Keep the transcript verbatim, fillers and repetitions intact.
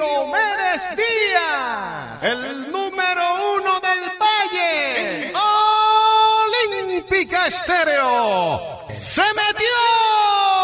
Diomedes Díaz, el número uno del Valle, Olímpica Estéreo, se metió.